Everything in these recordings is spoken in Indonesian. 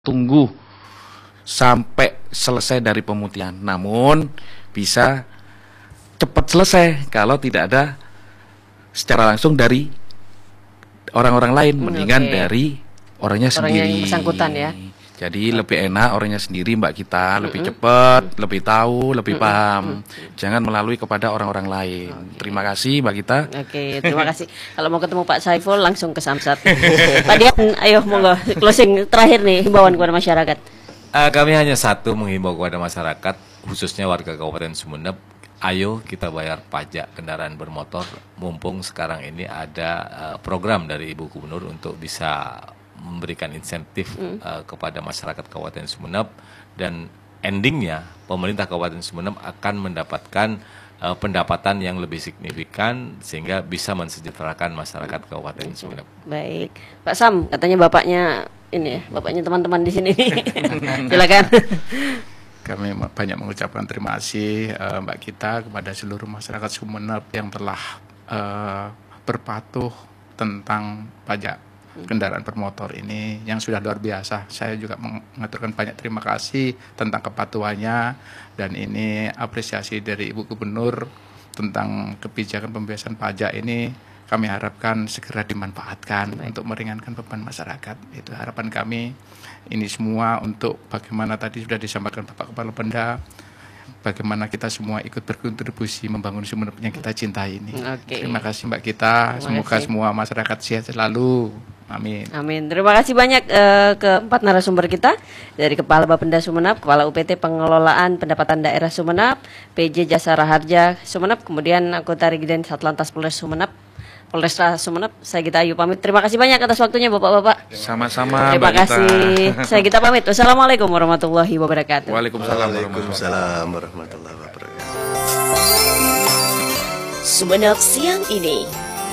tunggu sampai selesai dari pemutihan. Namun bisa cepat selesai kalau tidak ada secara langsung dari orang-orang lain, mendingan dari orangnya sendiri. Yang bersangkutan ya. Jadi lebih enak orangnya sendiri, Mbak kita, lebih cepat, lebih tahu, lebih paham. Jangan melalui kepada orang-orang lain. Terima kasih Mbak kita. Oke, terima kasih. Kalau mau ketemu Pak Saiful langsung ke Samsat. Pak Dian, ayo monggo closing terakhir nih, himbauan kepada masyarakat. Kami hanya satu menghimbau kepada masyarakat, khususnya warga Kabupaten Sumeneb. Ayo kita bayar pajak kendaraan bermotor, mumpung sekarang ini ada program dari Ibu Gubernur untuk bisa memberikan insentif kepada masyarakat Kabupaten Sumeneb, dan endingnya pemerintah Kabupaten Sumeneb akan mendapatkan pendapatan yang lebih signifikan sehingga bisa mensejahterakan masyarakat Kabupaten Sumeneb. Baik, Pak Sam, katanya bapaknya ini ya, bapaknya teman-teman di sini. Silakan. Kami banyak mengucapkan terima kasih Mbak kita kepada seluruh masyarakat Sumeneb yang telah berpatuh tentang pajak kendaraan bermotor ini yang sudah luar biasa. Saya juga mengaturkan banyak terima kasih tentang kepatuhannya, dan ini apresiasi dari Ibu Gubernur tentang kebijakan pembebasan pajak ini. Kami harapkan segera dimanfaatkan untuk meringankan beban masyarakat. Itu harapan kami. Ini semua untuk bagaimana tadi sudah disampaikan Bapak Kepala Pemda, bagaimana kita semua ikut berkontribusi membangun Sumeneb yang kita cintai ini. Terima kasih Mbak kita. Semoga semua masyarakat sehat selalu. Amin. Amin. Terima kasih banyak keempat narasumber kita, dari Kepala Bapenda Sumeneb, Kepala UPT Pengelolaan Pendapatan Daerah Sumeneb, PJ Jasa Raharja Sumeneb, kemudian anggota Regiden Satlantas Polres Sumeneb, Polresta Sumeneb. Saya Gita Ayu pamit. Terima kasih banyak atas waktunya Bapak-bapak. Sama-sama. Terima kasih. Saya Gita pamit. Wassalamualaikum warahmatullahi wabarakatuh. Waalaikumsalam warahmatullahi wabarakatuh. Sumeneb siang ini.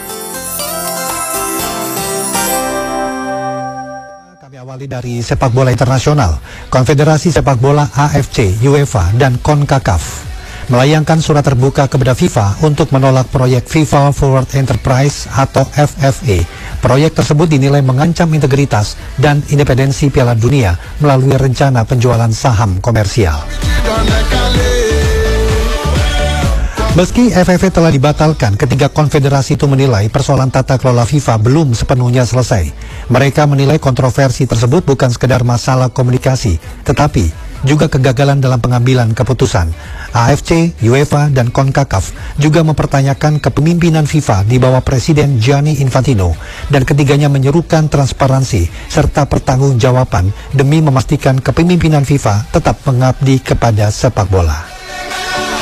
Awali dari sepak bola internasional, Konfederasi Sepak Bola AFC, UEFA, dan CONCACAF melayangkan surat terbuka kepada FIFA untuk menolak proyek FIFA Forward Enterprise atau FFE. Proyek tersebut dinilai mengancam integritas dan independensi Piala Dunia melalui rencana penjualan saham komersial. Meski FFV telah dibatalkan, ketiga konfederasi itu menilai persoalan tata kelola FIFA belum sepenuhnya selesai. Mereka menilai kontroversi tersebut bukan sekedar masalah komunikasi, tetapi juga kegagalan dalam pengambilan keputusan. AFC, UEFA, dan CONCACAF juga mempertanyakan kepemimpinan FIFA di bawah Presiden Gianni Infantino, dan ketiganya menyerukan transparansi serta pertanggungjawaban demi memastikan kepemimpinan FIFA tetap mengabdi kepada sepak bola.